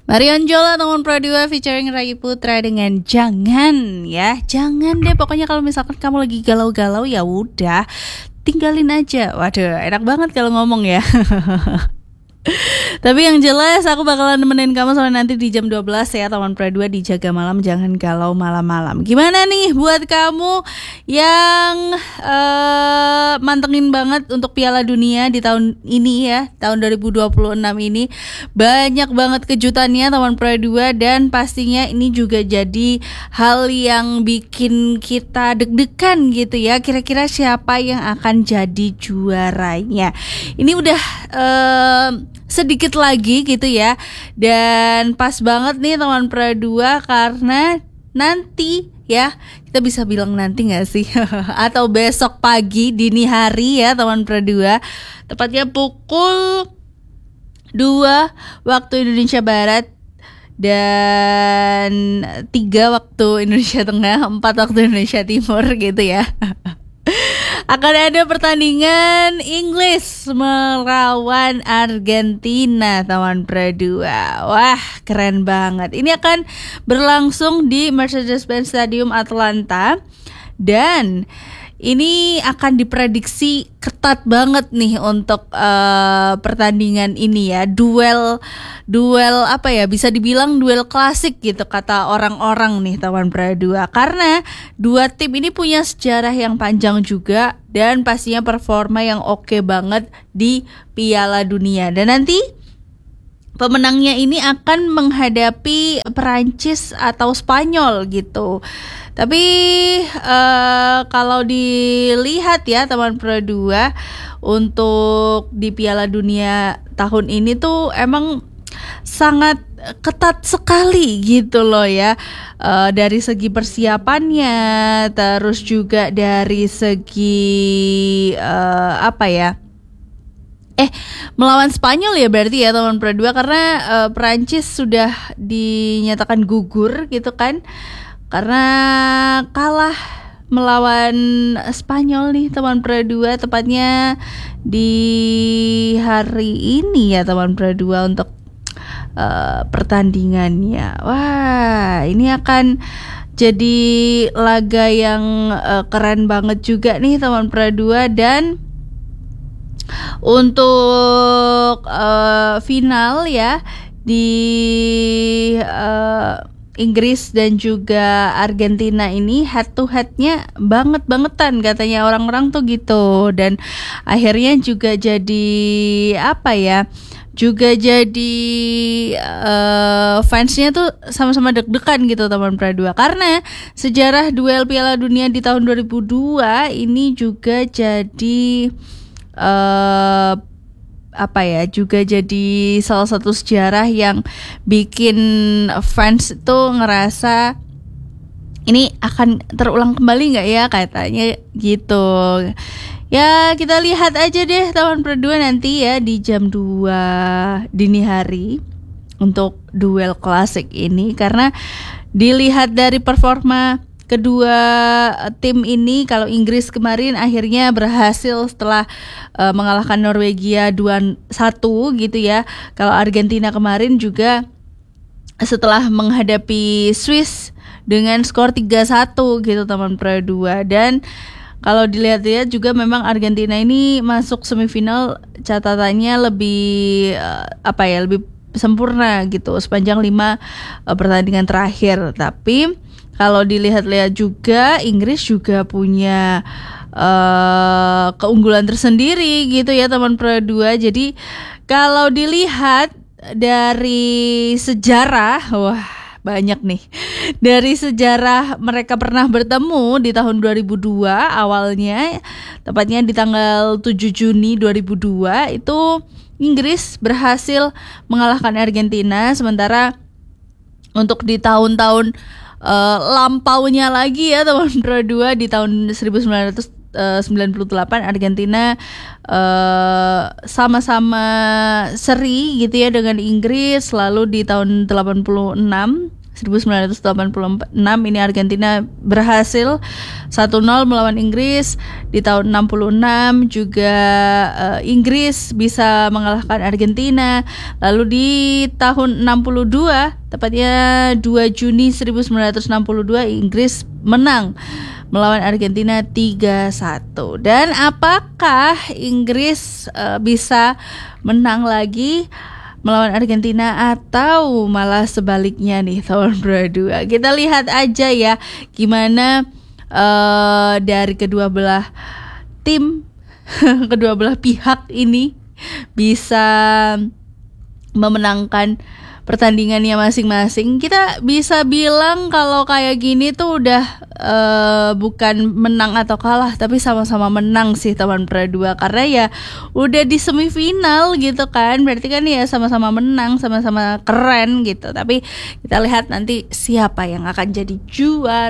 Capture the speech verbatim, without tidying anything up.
Marion Jola teman Pro dua featuring Ray Putra dengan Jangan ya. Jangan deh, pokoknya kalau misalkan kamu lagi galau-galau ya udah tinggalin aja. Waduh, enak banget kalau ngomong ya. Tapi yang jelas aku bakalan nemenin kamu sampai nanti di jam dua belas ya, teman Pro dua di Jaga Malam Jangan Galau Malam-malam. Gimana nih buat kamu yang uh, mantengin banget untuk Piala Dunia di tahun ini ya, tahun dua ribu dua puluh enam ini. Banyak banget kejutannya teman Pro dua, dan pastinya ini juga jadi hal yang bikin kita deg-degan gitu ya. Kira-kira siapa yang akan jadi juaranya? Ini udah uh, sedikit lagi gitu ya, dan pas banget nih teman Pro dua karena nanti ya, kita bisa bilang nanti gak sih? Atau besok pagi dini hari ya teman Pro dua, tepatnya pukul dua waktu Indonesia Barat dan tiga waktu Indonesia Tengah, empat waktu Indonesia Timur gitu ya. Akan ada pertandingan Inggris melawan Argentina teman Pro dua. Wah, keren banget. Ini akan berlangsung di Mercedes-Benz Stadium Atlanta, dan ini akan diprediksi ketat banget nih untuk uh, pertandingan ini ya. Duel duel apa ya, bisa dibilang duel klasik gitu kata orang-orang nih teman Pro dua, karena dua tim ini punya sejarah yang panjang juga dan pastinya performa yang oke banget di Piala Dunia. Dan nanti pemenangnya ini akan menghadapi Perancis atau Spanyol gitu. Tapi uh, kalau dilihat ya teman Pro dua, untuk di Piala Dunia tahun ini tuh emang sangat ketat sekali gitu loh ya, uh, dari segi persiapannya, terus juga dari segi uh, apa ya, Eh, melawan Spanyol ya berarti ya teman Pro dua, karena uh, Perancis sudah dinyatakan gugur gitu kan, karena kalah melawan Spanyol nih teman Pro dua, tepatnya di hari ini ya teman Pro dua untuk uh, pertandingannya. Wah, ini akan jadi laga yang uh, keren banget juga nih teman Pro dua. Dan untuk uh, final ya di uh, Inggris dan juga Argentina ini head to headnya banget-bangetan katanya orang-orang tuh gitu. Dan akhirnya juga jadi apa ya, juga jadi uh, fansnya tuh sama-sama deg-degan gitu teman Pro dua, karena sejarah duel Piala Dunia di tahun dua ribu dua ini juga jadi uh, apa ya, juga jadi salah satu sejarah yang bikin fans itu ngerasa ini akan terulang kembali nggak ya katanya gitu. Ya kita lihat aja deh teman Pro dua nanti ya di jam dua dini hari untuk duel klasik ini, karena dilihat dari performa kedua tim ini, kalau Inggris kemarin akhirnya berhasil setelah uh, mengalahkan Norwegia dua satu gitu ya. Kalau Argentina kemarin juga setelah menghadapi Swiss dengan skor tiga satu gitu teman Pro dua. Dan kalau dilihat-lihat juga memang Argentina ini masuk semifinal catatannya lebih uh, apa ya, lebih sempurna gitu sepanjang lima uh, pertandingan terakhir. Tapi kalau dilihat-lihat juga Inggris juga punya uh, keunggulan tersendiri gitu ya teman Pro dua. Jadi kalau dilihat dari sejarah, wah banyak nih. Dari sejarah mereka pernah bertemu di tahun dua ribu dua awalnya, tepatnya di tanggal tujuh Juni dua ribu dua, itu Inggris berhasil mengalahkan Argentina. Sementara untuk di tahun-tahun Uh, lampaunya lagi ya teman Pro dua, di tahun seribu sembilan ratus sembilan puluh delapan Argentina uh, sama-sama seri gitu ya dengan Inggris. Lalu di tahun delapan puluh enam seribu sembilan ratus delapan puluh enam ini Argentina berhasil satu nol melawan Inggris. Di tahun enam puluh enam juga uh, Inggris bisa mengalahkan Argentina. Lalu di tahun enam puluh dua, tepatnya dua Juni seribu sembilan ratus enam puluh dua, Inggris menang melawan Argentina tiga satu. Dan apakah Inggris uh, bisa menang lagi melawan Argentina atau malah sebaliknya nih tahun dua ribu dua? Kita lihat aja ya gimana uh, dari kedua belah tim, kedua belah pihak ini bisa memenangkan pertandingannya masing-masing. Kita bisa bilang kalau kayak gini tuh udah uh, bukan menang atau kalah, tapi sama-sama menang sih teman Pra dua, karena ya udah di semifinal gitu kan, berarti kan ya sama-sama menang, sama-sama keren gitu. Tapi kita lihat nanti siapa yang akan jadi juara.